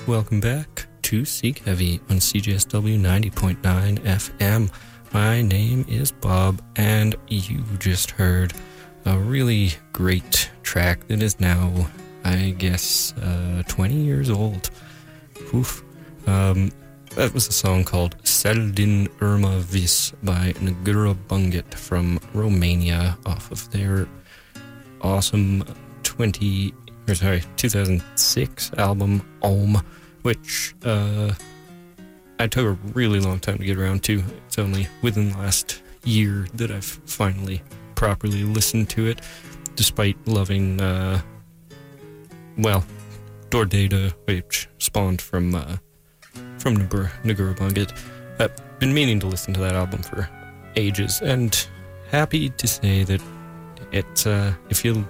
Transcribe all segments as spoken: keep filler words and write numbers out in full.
welcome back to Seek Heavy on C J S W ninety point nine F M. My name is Bob, and you just heard a really great track that is now, I guess, uh, twenty years old. Oof. Um, that was a song called Seldin Irma Vis by Negura Bunget from Romania off of their awesome twenty, or sorry, two thousand six album Om, which uh, I took a really long time to get around to. It's only within the last year that I've finally properly listened to it, despite loving, uh, well, Door Data, which spawned from uh, from Negura, Negura Bunget. I've been meaning to listen to that album for ages, and happy to say that it, uh, if you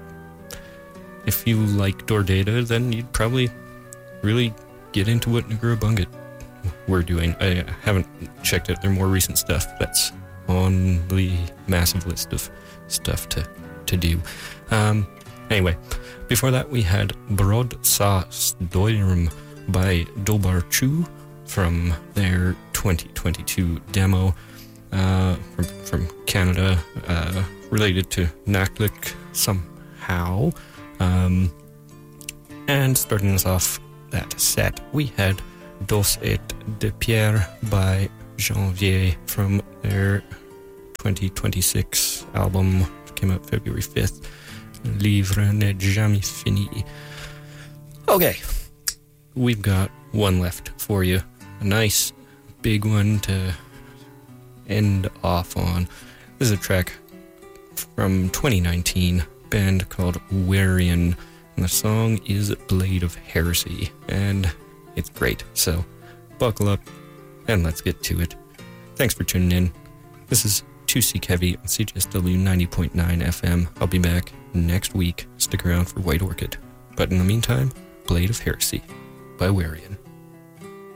if you like Door Data, then you'd probably really get into what Negura Bunget were doing. I haven't checked out their more recent stuff. That's on the massive list of stuff to, to do. Um, anyway, before that we had Brod Sa Stoirm by Dobar Chu from their twenty twenty-two demo uh, from, from Canada, uh, related to Naklik somehow. Um, and starting us off that set, we had Dos et de Pierre by Janvier from their twenty twenty-six album, which came out February fifth, Livre n'est jamais fini. Okay, we've got one left for you. A nice big one to end off on. This is a track from twenty nineteen, band called Warian, and the song is Blade of Heresy, and it's great. So buckle up and let's get to it. Thanks for tuning in. This is To Seek Heavy on C J S W ninety point nine F M. I'll be back next week. Stick around for White Orchid. But in the meantime, Blade of Heresy by Warian.